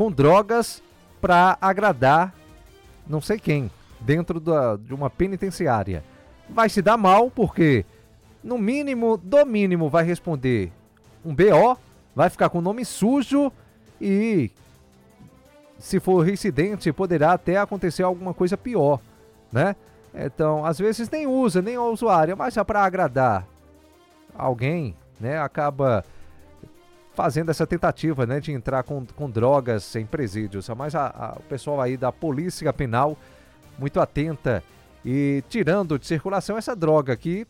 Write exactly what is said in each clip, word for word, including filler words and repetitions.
com drogas para agradar não sei quem, dentro da, de uma penitenciária. Vai se dar mal porque, no mínimo, do mínimo, vai responder um B O, vai ficar com o nome sujo e, se for reincidente, poderá até acontecer alguma coisa pior, né? Então, às vezes nem usa, nem o usuário, mas já para agradar alguém, né, acaba fazendo essa tentativa, né, de entrar com, com drogas em presídios. Mas a, a, o pessoal aí da Polícia Penal muito atenta e tirando de circulação essa droga que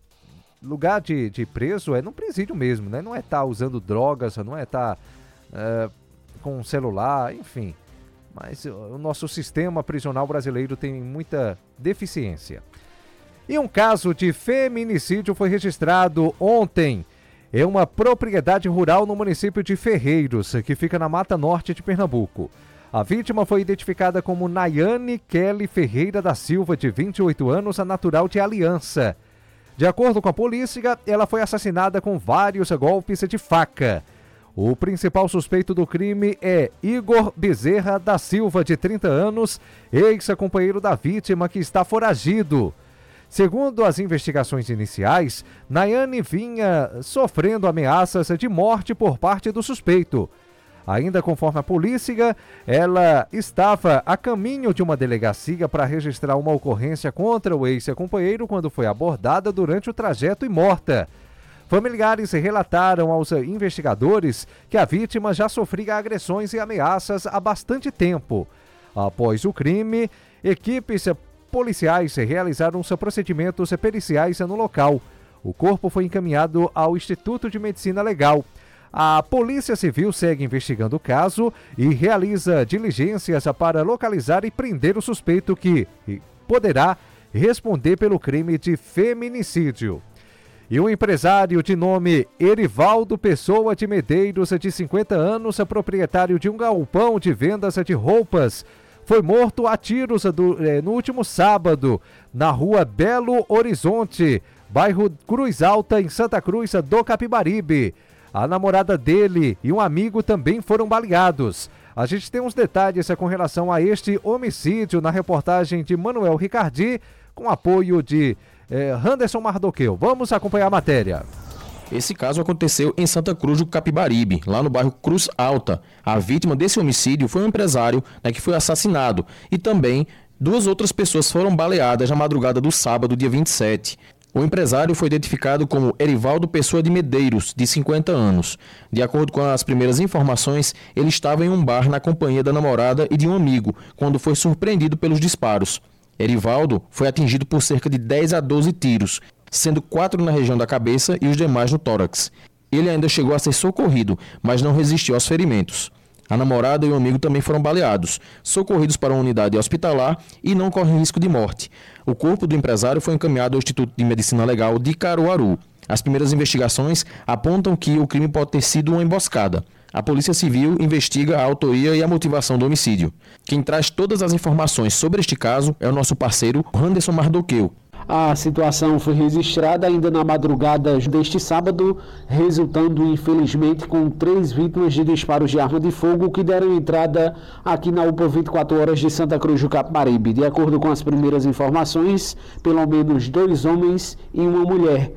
lugar de, de preso é no presídio mesmo, né? Não é estar tá usando drogas, não é estar tá, é, com celular, enfim. Mas o nosso sistema prisional brasileiro tem muita deficiência. E um caso de feminicídio foi registrado ontem em uma propriedade rural no município de Ferreiros, que fica na Mata Norte de Pernambuco. A vítima foi identificada como Nayane Kelly Ferreira da Silva, de vinte e oito anos, a natural de Aliança. De acordo com a polícia, ela foi assassinada com vários golpes de faca. O principal suspeito do crime é Igor Bezerra da Silva, de trinta anos, ex-companheiro da vítima, que está foragido. Segundo as investigações iniciais, Nayane vinha sofrendo ameaças de morte por parte do suspeito. Ainda conforme a polícia, ela estava a caminho de uma delegacia para registrar uma ocorrência contra o ex-companheiro quando foi abordada durante o trajeto e morta. Familiares relataram aos investigadores que a vítima já sofria agressões e ameaças há bastante tempo. Após o crime, equipes policiais realizaram os procedimentos periciais no local. O corpo foi encaminhado ao Instituto de Medicina Legal. A Polícia Civil segue investigando o caso e realiza diligências para localizar e prender o suspeito que poderá responder pelo crime de feminicídio. E um empresário de nome Erivaldo Pessoa de Medeiros, de cinquenta anos, proprietário de um galpão de vendas de roupas, foi morto a tiros do, eh, no último sábado, na rua Belo Horizonte, bairro Cruz Alta, em Santa Cruz do Capibaribe. A namorada dele e um amigo também foram baleados. A gente tem uns detalhes com relação a este homicídio na reportagem de Manuel Ricardi, com apoio de eh, Anderson Mardoqueu. Vamos acompanhar a matéria. Esse caso aconteceu em Santa Cruz do Capibaribe, lá no bairro Cruz Alta. A vítima desse homicídio foi um empresário, né, que foi assassinado. E também duas outras pessoas foram baleadas na madrugada do sábado, dia vinte e sete. O empresário foi identificado como Erivaldo Pessoa de Medeiros, de cinquenta anos. De acordo com as primeiras informações, ele estava em um bar na companhia da namorada e de um amigo, quando foi surpreendido pelos disparos. Erivaldo foi atingido por cerca de dez a doze tiros, sendo quatro na região da cabeça e os demais no tórax. Ele ainda chegou a ser socorrido, mas não resistiu aos ferimentos. A namorada e o amigo também foram baleados, socorridos para uma unidade hospitalar e não correm risco de morte. O corpo do empresário foi encaminhado ao Instituto de Medicina Legal de Caruaru. As primeiras investigações apontam que o crime pode ter sido uma emboscada. A Polícia Civil investiga a autoria e a motivação do homicídio. Quem traz todas as informações sobre este caso é o nosso parceiro Anderson Mardoqueu. A situação foi registrada ainda na madrugada deste sábado, resultando infelizmente com três vítimas de disparos de arma de fogo que deram entrada aqui na U P A vinte e quatro horas de Santa Cruz do Capibaribe. De acordo com as primeiras informações, pelo menos dois homens e uma mulher.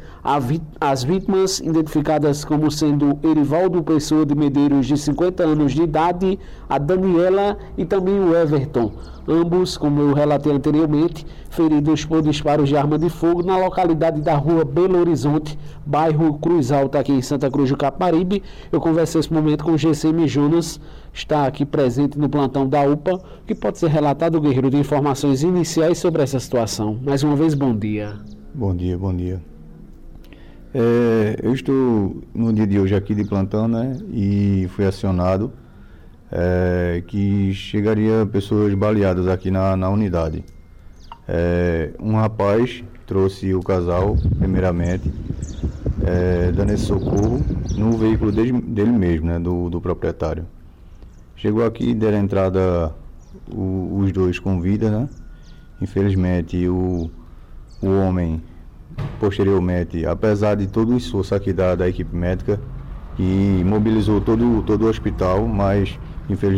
As vítimas, identificadas como sendo Erivaldo Pessoa de Medeiros, de cinquenta anos de idade, a Daniela e também o Everton. Ambos, como eu relatei anteriormente, feridos por disparos de arma de fogo na localidade da rua Belo Horizonte, bairro Cruz Alta, aqui em Santa Cruz do Capibaribe. Eu conversei nesse momento com o G C M Jonas, está aqui presente no plantão da U P A, que pode ser relatado, Guerreiro, de informações iniciais sobre essa situação. Mais uma vez, bom dia. Bom dia, bom dia. É, eu estou no dia de hoje aqui de plantão, né, e fui acionado é, que chegaria pessoas baleadas aqui na, na unidade. É, um rapaz trouxe o casal, primeiramente, é, dando esse socorro no veículo dele, dele mesmo, né, do, do proprietário. Chegou aqui, deram entrada o, os dois com vida, né? Infelizmente, o, o homem, posteriormente, apesar de todo o esforço aqui da, da equipe médica, que mobilizou todo, todo o hospital, mas infelizmente